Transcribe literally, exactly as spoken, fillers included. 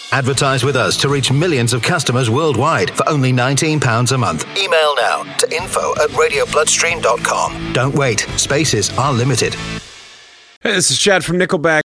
Advertise with us to reach millions of customers worldwide for only nineteen pounds a month. Email now to info at radio bloodstream dot com. Don't wait. Spaces are limited. Hey, this is Chad from Nickelback.